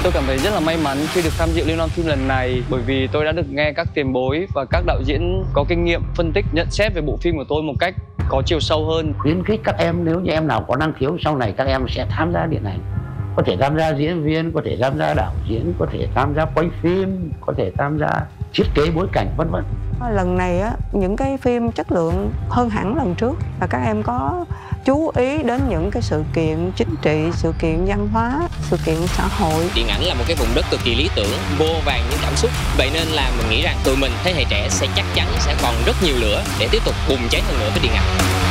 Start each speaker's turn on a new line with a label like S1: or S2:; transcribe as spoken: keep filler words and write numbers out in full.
S1: Tôi cảm thấy rất là may mắn khi được tham dự Liên hoan phim lần này, bởi vì tôi đã được nghe các tiền bối và các đạo diễn có kinh nghiệm phân tích, nhận xét về bộ phim của tôi một cách có chiều sâu hơn.
S2: Khuyến khích các em, nếu như em nào có năng khiếu sau này các em sẽ tham gia điện ảnh, có thể tham gia diễn viên, có thể tham gia đạo diễn, có thể tham gia quay phim, có thể tham gia thiết kế bối cảnh, vân vân.
S3: Lần này á, những cái phim chất lượng hơn hẳn lần trước, và các em có chú ý đến những cái sự kiện chính trị, sự kiện văn hóa, sự kiện xã hội.
S4: Điện ảnh là một cái vùng đất cực kỳ lý tưởng, vô vàn những cảm xúc. Vậy nên là mình nghĩ rằng tụi mình thế hệ trẻ sẽ chắc chắn sẽ còn rất nhiều lửa để tiếp tục bùng cháy hơn nữa với điện ảnh.